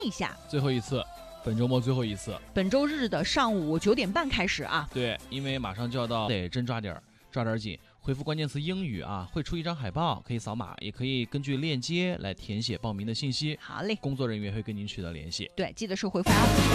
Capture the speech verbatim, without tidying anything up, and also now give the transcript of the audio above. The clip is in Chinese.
一下。 最后一次，本周末最后一次， 本周日的上午九点半开始啊。 对，因为马上就要到，得真抓点儿，抓点紧。回复关键词英语啊，会出一张海报，可以扫码，也可以根据链接来填写报名的信息。 好嘞， 工作人员会跟您取得联系。 对，记得是回复啊。